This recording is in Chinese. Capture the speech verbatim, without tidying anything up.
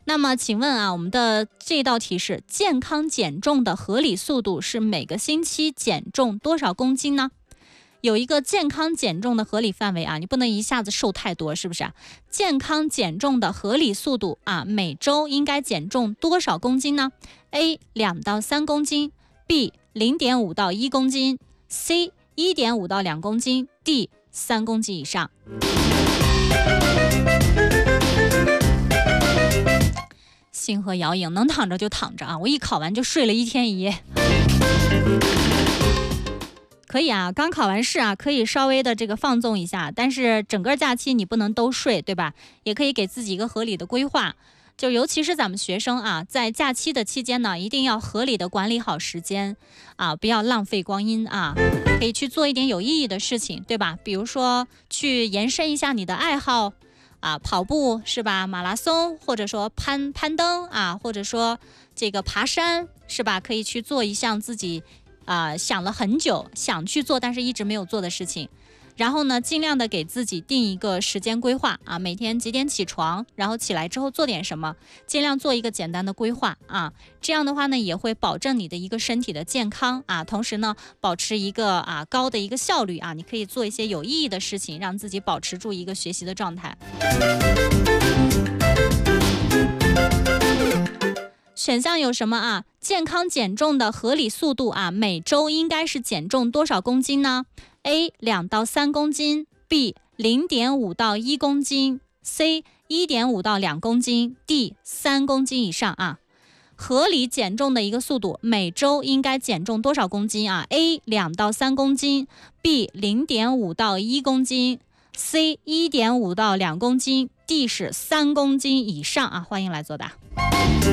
那么请问啊，我们的这道题是健康减重的合理速度是每个星期减重多少公斤呢？有一个健康减重的合理范围啊，你不能一下子瘦太多，是不是啊？健康减重的合理速度啊，每周应该减重多少公斤呢？ A 两到三公斤， B 零点五到一公斤， C 一点五到两公斤， D 三公斤以上。星河遥影，能躺着就躺着啊！我一考完就睡了一天一夜。可以啊，刚考完试啊，可以稍微的这个放纵一下，但是整个假期你不能都睡，对吧？也可以给自己一个合理的规划。就尤其是咱们学生啊，在假期的期间呢，一定要合理的管理好时间啊，不要浪费光阴啊，可以去做一点有意义的事情，对吧？比如说去延伸一下你的爱好啊，跑步是吧？马拉松，或者说攀攀登啊，或者说这个爬山是吧？可以去做一项自己啊想了很久想去做但是一直没有做的事情。然后呢，尽量的给自己定一个时间规划啊，每天几点起床，然后起来之后做点什么，尽量做一个简单的规划啊。这样的话呢，也会保证你的一个身体的健康啊，同时呢，保持一个啊高的一个效率啊，你可以做一些有意义的事情，让自己保持住一个学习的状态。选项有什么啊？健康减重的合理速度啊，每周应该是减重多少公斤呢？ A 两到三公斤， B 零点五到一公斤， C 一点五到两公斤， D 三公斤以上啊。合理减重的一个速度，每周应该减重多少公斤啊？ A 两到三公斤， B 零点五到一公斤， C 一点五到两公斤， D 是三公斤以上啊。欢迎来作答。